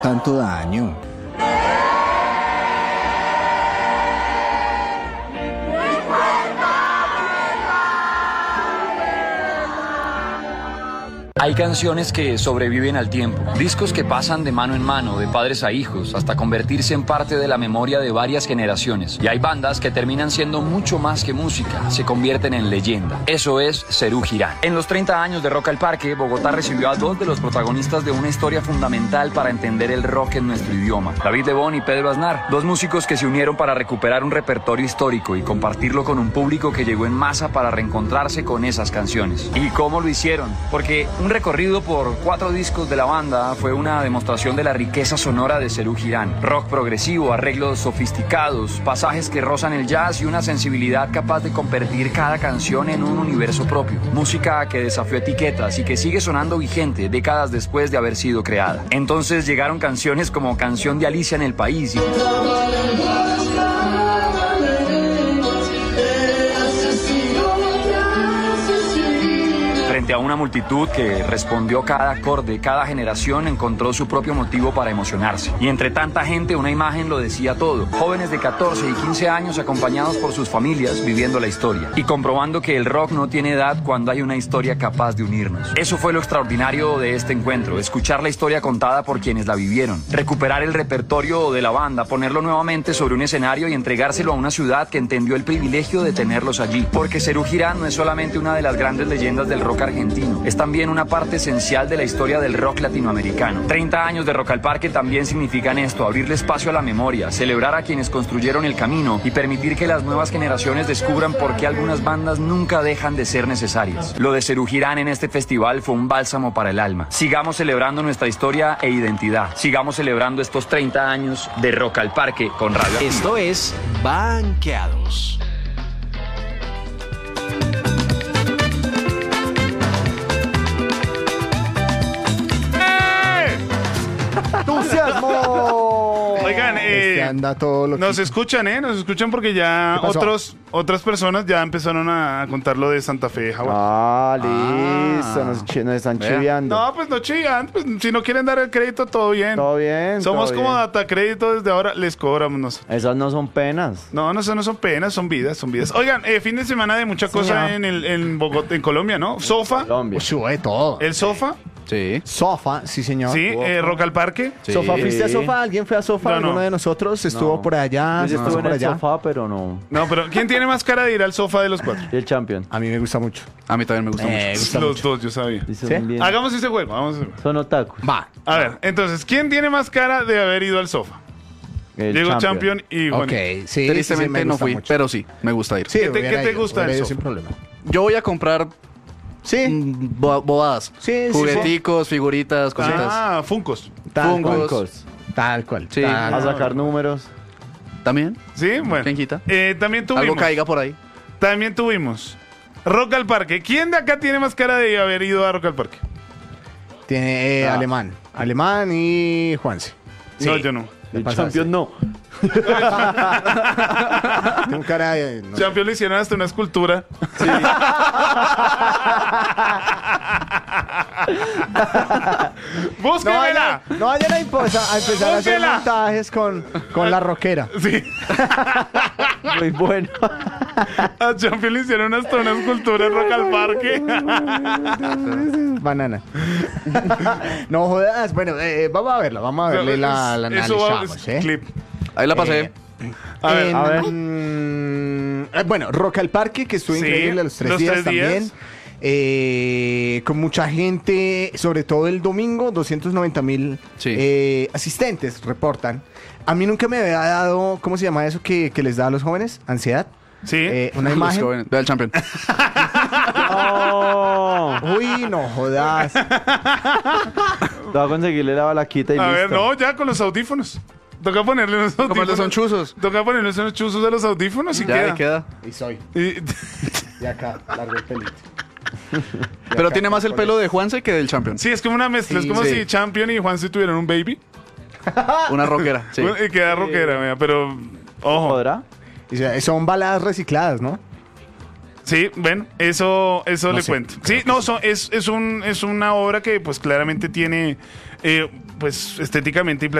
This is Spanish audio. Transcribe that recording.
Tanto daño. Hay canciones que sobreviven al tiempo, discos que pasan de mano en mano, de padres a hijos, hasta convertirse en parte de la memoria de varias generaciones. Y hay bandas que terminan siendo mucho más que música, se convierten en leyenda. Eso es Serú Girán. En los 30 años de Rock al Parque, Bogotá recibió a dos de los protagonistas de una historia fundamental para entender el rock en nuestro idioma. David Lebón y Pedro Aznar, dos músicos que se unieron para recuperar un repertorio histórico y compartirlo con un público que llegó en masa para reencontrarse con esas canciones. ¿Y cómo lo hicieron? Porque un recorrido por 4 discos de la banda fue una demostración de la riqueza sonora de Serú Girán. Rock progresivo, arreglos sofisticados, pasajes que rozan el jazz y una sensibilidad capaz de convertir cada canción en un universo propio. Música que desafió etiquetas y que sigue sonando vigente décadas después de haber sido creada. Entonces llegaron canciones como Canción de Alicia en el País y frente a una multitud que respondió cada acorde, cada generación encontró su propio motivo para emocionarse. Y entre tanta gente, una imagen lo decía todo. Jóvenes de 14 y 15 años acompañados por sus familias viviendo la historia y comprobando que el rock no tiene edad cuando hay una historia capaz de unirnos. Eso fue lo extraordinario de este encuentro, escuchar la historia contada por quienes la vivieron, recuperar el repertorio de la banda, ponerlo nuevamente sobre un escenario y entregárselo a una ciudad que entendió el privilegio de tenerlos allí. Porque Serú Girán no es solamente una de las grandes leyendas del rock argentino, es también una parte esencial de la historia del rock latinoamericano. 30 años de Rock al Parque también significan esto, abrirle espacio a la memoria, celebrar a quienes construyeron el camino y permitir que las nuevas generaciones descubran por qué algunas bandas nunca dejan de ser necesarias. Lo de Serú Girán en este festival fue un bálsamo para el alma. Sigamos celebrando nuestra historia e identidad. Sigamos celebrando estos 30 años de Rock al Parque con Radio Activa. Esto es Banqueados. ¡Entusiasmo! Oigan, anda todo lo nos escuchan, nos escuchan porque ya otras personas ya empezaron a contar lo de Santa Fe, Jaguar. listo, nos están chiviando. No, pues no chivan, pues si no quieren dar el crédito, todo bien. Todo bien. Somos todo como bien. Data Crédito, desde ahora les cobramos nosotros. Esas no son penas. No, eso no son penas, son vidas, son vidas. Oigan, fin de semana de mucha cosa en Bogotá, en Colombia, ¿no? Sofa, Colombia. Sube todo. el Sofa, Sí. Sofa, sí señor. sí, Rock al Parque. Sí. Sofa, ¿fuiste a Sofa? ¿Alguien fue a Sofa? Yo no. ¿Alguno de nosotros estuvo por allá? Yo ¿Se estuve pasó en por el allá? sofá, pero no. No, pero ¿quién tiene más cara de ir al Sofa de los 4? Y el Champion. A mí me gusta mucho. A mí también me gusta mucho. gusta Los mucho. dos, yo sabía. Y son ¿Sí? bien- Hagamos ese juego, vamos a hacer. Son otakus. Va. A ver, entonces, ¿quién tiene más cara de haber ido al Sofa? El Diego Champion y Juan. Ok, sí. Tristemente me no gusta fui, mucho. pero sí, me gusta ir. Sí, ¿Qué te hubiera ido, gusta hubiera del ido Sofa? sin problema. Yo voy a comprar Sí. bobadas. Sí, sí, Jugueticos, figuritas, cositas. Ah, Funkos. Tal Fungos. cual. Tal cual. Sí. tal A cual. sacar números. ¿También? Sí, bueno. ¿Quién quita? También Algo tuvimos. caiga por ahí. También tuvimos. Rock al Parque. ¿Quién de acá tiene más cara de haber ido a Rock al Parque? Tiene Alemán. Alemán y Juanse. No, yo no. El pasaste. Champion no. Tengo cara de... no sé. Champion le hicieron hasta una escultura. ¡Búsquemela! No vayan a empezar a hacer Búsquela. montajes con la rockera. Sí. Muy bueno. A Champion le hicieron hasta una escultura en Rock al Parque. Banana. No jodas. Bueno, vamos a verla. Vamos a verle la Eso va, analizamos, es clip. Ahí la pasé. A ver, a ver. Bueno, Rock al Parque, que estuvo Sí, increíble los 3 los días 3 días. también. Con mucha gente, sobre todo el domingo, 290,000 Sí. asistentes reportan. A mí nunca me había dado, ¿cómo se llama eso que les da a los jóvenes? ¿Ansiedad? Sí. Una Los imagen. jóvenes. Ve al Champion. No. Uy, no jodas. Te voy a conseguirle la balaquita y A listo. ver, no, ya con los audífonos. Toca ponerle unos Como audífonos. los son chuzos. Toca ponerle unos chuzos a los audífonos y Ya queda. ahí queda. Y soy. Y- Y acá, largo el pelito. Pero tiene más el pelo de Juanse que del Champion. sí, es como una mezcla. Sí, es como sí. si Champion y Juan si tuvieran un baby. Una rockera. Sí. Y queda rockera, mira, pero ojo. ¿Podrá? Y son baladas recicladas, ¿no? Sí, ven, eso No le sé, cuento. creo Sí, no, es una obra que pues claramente tiene pues estéticamente y